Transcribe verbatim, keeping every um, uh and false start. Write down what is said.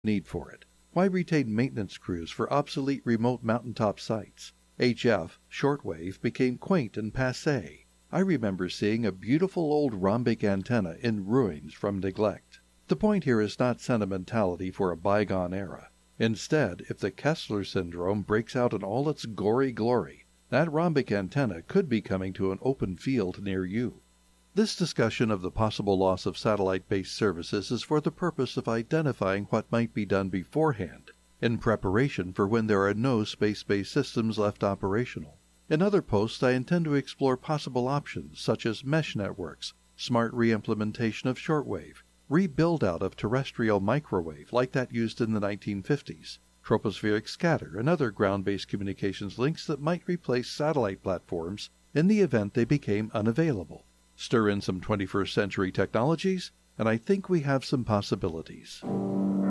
need for it. Why retain maintenance crews for obsolete remote mountaintop sites? H F, shortwave, became quaint and passé. I remember seeing a beautiful old rhombic antenna in ruins from neglect. The point here is not sentimentality for a bygone era. Instead, if the Kessler syndrome breaks out in all its gory glory, that rhombic antenna could be coming to an open field near you. This discussion of the possible loss of satellite-based services is for the purpose of identifying what might be done beforehand, in preparation for when there are no space-based systems left operational. In other posts, I intend to explore possible options such as mesh networks, smart re-implementation of shortwave, rebuild-out of terrestrial microwave like that used in the nineteen fifties, tropospheric scatter, and other ground-based communications links that might replace satellite platforms in the event they became unavailable. Stir in some twenty-first century technologies, and I think we have some possibilities.